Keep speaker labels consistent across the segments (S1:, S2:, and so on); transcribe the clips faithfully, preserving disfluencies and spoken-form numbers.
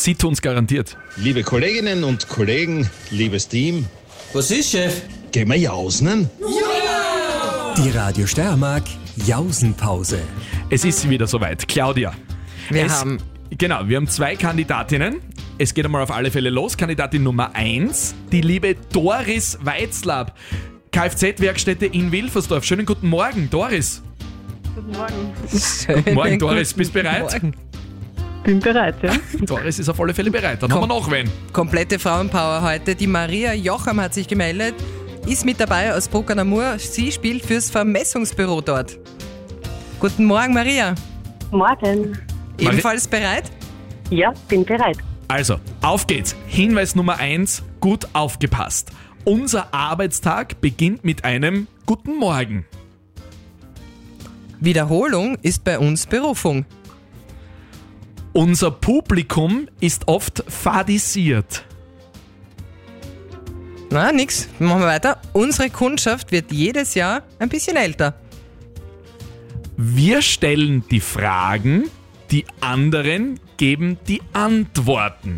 S1: Sie tun's garantiert.
S2: Liebe Kolleginnen und Kollegen, liebes Team.
S3: Was ist, Chef?
S2: Gehen wir jausen?
S4: Die Radio Steiermark Jausenpause.
S1: Es ist wieder soweit. Claudia.
S5: Wir
S1: es,
S5: haben...
S1: Genau, wir haben zwei Kandidatinnen. Es geht einmal auf alle Fälle los. Kandidatin Nummer eins, die liebe Doris Weitzlab. Kfz-Werkstätte in Wilfersdorf. Schönen guten Morgen, Doris.
S6: Guten Morgen.
S1: Guten Morgen, Doris. Bist du bereit?
S5: Morgen.
S6: Bin bereit, ja.
S1: Doris ist auf alle Fälle bereit. Dann haben wir noch wen.
S5: Komplette Frauenpower heute. Die Maria Jocham hat sich gemeldet, ist mit dabei aus Bruck an der Mur. Sie spielt fürs Vermessungsbüro dort. Guten Morgen, Maria.
S6: Morgen.
S5: Ebenfalls bereit?
S6: Ja, bin bereit.
S1: Also, auf geht's. Hinweis Nummer eins, gut aufgepasst. Unser Arbeitstag beginnt mit einem Guten Morgen.
S5: Wiederholung ist bei uns Berufung.
S1: Unser Publikum ist oft fadisiert.
S5: Na, nix. Machen wir weiter. Unsere Kundschaft wird jedes Jahr ein bisschen älter.
S1: Wir stellen die Fragen, die anderen geben die Antworten.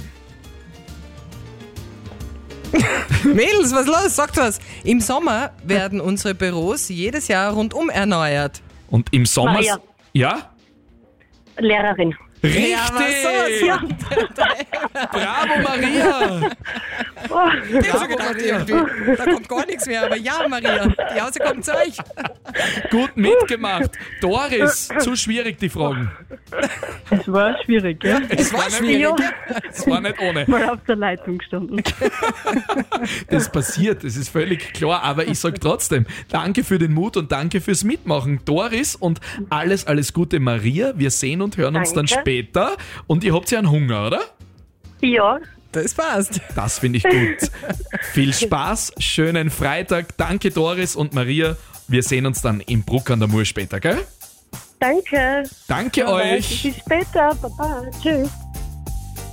S5: Mädels, was los? Sagt was. Im Sommer werden unsere Büros jedes Jahr rundum erneuert.
S1: Und im Sommer...
S6: Maria.
S1: Ja?
S6: Lehrerin.
S1: Richtig!
S5: Ja, was sowas?
S1: Bravo, Maria!
S5: Ich hab schon gedacht, irgendwie, da kommt gar nichts mehr. Aber ja, Maria, die Hause kommt zu euch.
S1: Gut mitgemacht. Doris, zu schwierig die Fragen.
S6: Es war schwierig, ja.
S1: Es war
S5: schwierig.
S6: Ja,
S1: Es war nicht ohne.
S6: mal auf der Leitung gestanden.
S1: Das passiert, das ist völlig klar. Aber ich sage trotzdem, danke für den Mut und danke fürs Mitmachen. Doris und alles, alles Gute, Maria. Wir sehen und hören uns dann
S6: Danke.
S1: später. Und ihr habt ja einen Hunger, oder?
S6: Ja,
S5: Das passt.
S1: Das finde ich gut. Viel Spaß, schönen Freitag. Danke Doris und Maria. Wir sehen uns dann in Bruck an der Mur später, gell?
S6: danke.
S1: Danke euch.
S6: Bis später. Baba. Tschüss.